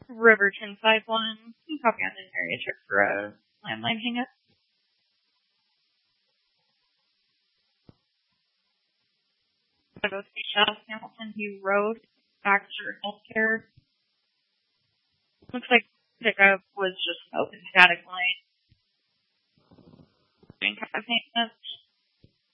Riverton 51. Can you copy on an area check for a landline hang-up? Go to South Hamilton View Road, Baxter Healthcare. Looks like pickup was just open